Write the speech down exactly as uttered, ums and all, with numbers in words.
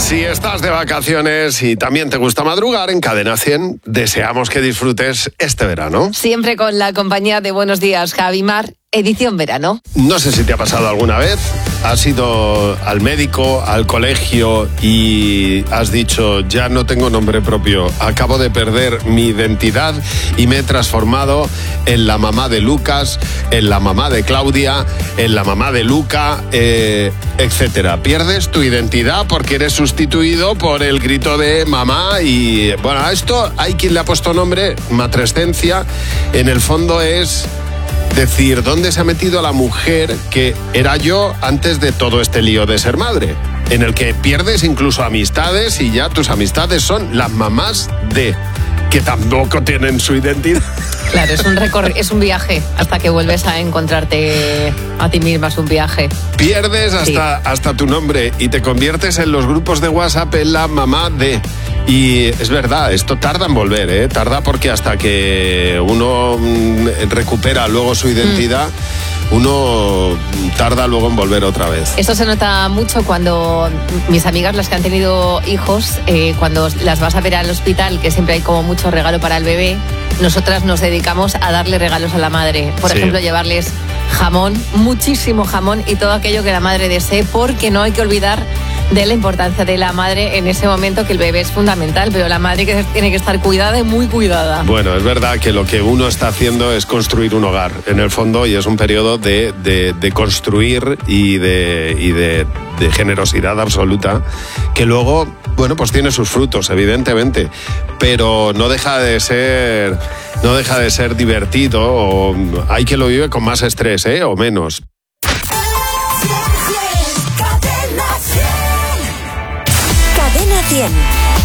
Si estás de vacaciones y también te gusta madrugar, en Cadena cien deseamos que disfrutes este verano. Siempre con la compañía de Buenos Días, Javi Mar, edición verano. No sé si te ha pasado alguna vez, has ido al médico, al colegio y has dicho, ya no tengo nombre propio, acabo de perder mi identidad y me he transformado en la mamá de Lucas, en la mamá de Claudia, en la mamá de Luca, eh, etcétera. Pierdes tu identidad porque eres sustituido por el grito de mamá y, bueno, a esto hay quien le ha puesto nombre, matrescencia. En el fondo es decir, ¿dónde se ha metido la mujer que era yo antes de todo este lío de ser madre? En el que pierdes incluso amistades y ya tus amistades son las mamás de, que tampoco tienen su identidad. Claro, es un recor- es un viaje hasta que vuelves a encontrarte a ti misma, es un viaje. Pierdes hasta, sí. hasta tu nombre y te conviertes en los grupos de WhatsApp en la mamá de... Y es verdad, esto tarda en volver, ¿eh? Tarda porque hasta que uno recupera luego su identidad, mm. uno tarda luego en volver otra vez. Esto se nota mucho cuando mis amigas, las que han tenido hijos, eh, cuando las vas a ver al hospital, que siempre hay como mucho regalo para el bebé, nosotras nos dedicamos a darle regalos a la madre. Por sí. ejemplo, llevarles jamón, muchísimo jamón y todo aquello que la madre desee, porque no hay que olvidar de la importancia de la madre en ese momento, que el bebé es fundamental, pero la madre que tiene que estar cuidada y muy cuidada. Bueno, es verdad que lo que uno está haciendo es construir un hogar, en el fondo, y es un periodo de, de, de construir y, de, y de, de generosidad absoluta, que luego, bueno, pues tiene sus frutos, evidentemente, pero no deja de ser, no deja de ser divertido, o hay quien lo vive con más estrés, ¿eh? O menos. Cadena cien.